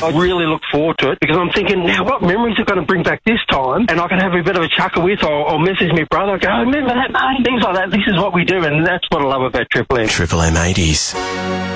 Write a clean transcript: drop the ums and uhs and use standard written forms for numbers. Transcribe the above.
I really look forward to it because I'm thinking, now what memories are going to bring back this time? And I can have a bit of a chuckle with or message my brother, go, remember that, mate? Things like that. This is what we do, and that's what I love about Triple M. Triple M 80s.